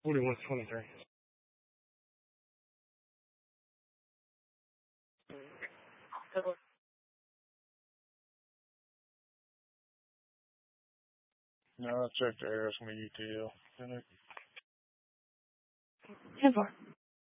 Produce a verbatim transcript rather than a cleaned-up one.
forty-one twenty-three. No, I checked the air. It's going to be U T L. ten four.